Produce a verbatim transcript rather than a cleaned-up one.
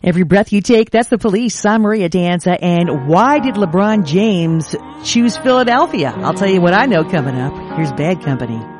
Every breath you take, that's the Police. I'm Maria Danza. And why did LeBron James choose Philadelphia? I'll tell you what I know coming up. Here's Bad Company.